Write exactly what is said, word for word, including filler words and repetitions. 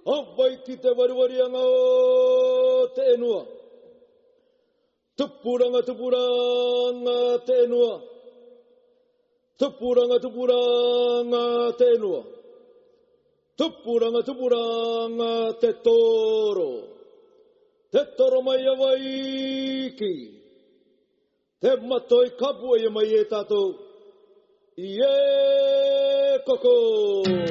Awai ki te wariwarianga o te enua. Tupuranga tupuranga te enua. Tupuranga tupuranga te enua. Tupuranga tupuranga te toro. Te toro mai awai ki. Te matoi kapua ia mai e tātou. I e koko.